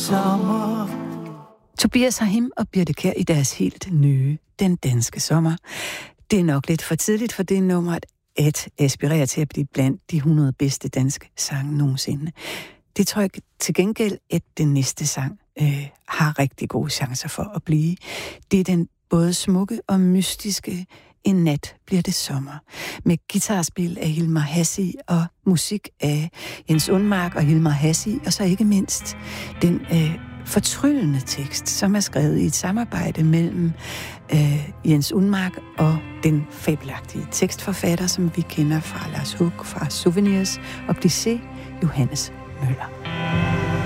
sommer. Tobias Rahim og Birthe Kjær i deres helt nye Den Danske Sommer. Det er nok lidt for tidligt for det nummer at aspirere til at blive blandt de 100 bedste danske sange nogensinde. Det tror jeg til gengæld, at den næste sang har rigtig gode chancer for at blive. Det er den både smukke og mystiske En nat bliver det sommer. Med guitarspil af Hilmar Hassi og musik af Jens Undmark og Hilmar Hassi, og så ikke mindst den fortryllende tekst, som er skrevet i et samarbejde mellem Jens Undmark og den fabelagtige tekstforfatter, som vi kender fra Lars Huck, fra Souvenirs og Plissé, Johannes Møller.